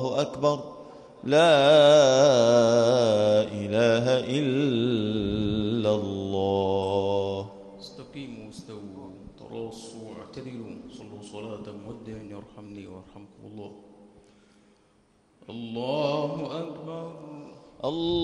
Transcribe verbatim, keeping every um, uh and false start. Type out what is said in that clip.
أكبر لا إله إلا الله. استقيموا استووا تراصوا اعتدلوا صلوا صلاة مودع يرحمني ويرحمكم الله. الله أكبر. الله